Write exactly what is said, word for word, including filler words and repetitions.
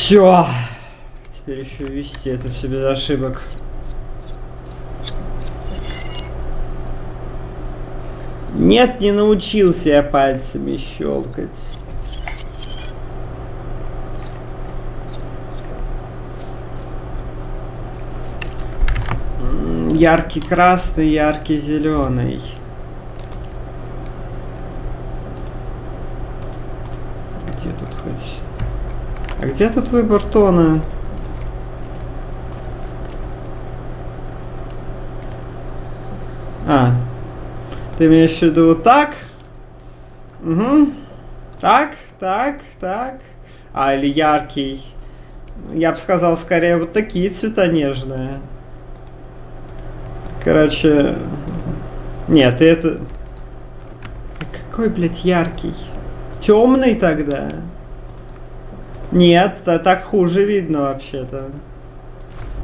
Все. Теперь еще вести это все без ошибок. Нет, не научился я пальцами щелкать. Яркий красный, яркий зеленый. Где тут хоть? А где тут выбор тона? А, ты имеешь в виду вот так? Угу. Так, так, так. А, или яркий. Я бы сказал, скорее, вот такие цвета нежные. Короче... Нет, это... Какой, блядь, яркий? Темный тогда? Нет, так хуже видно вообще-то.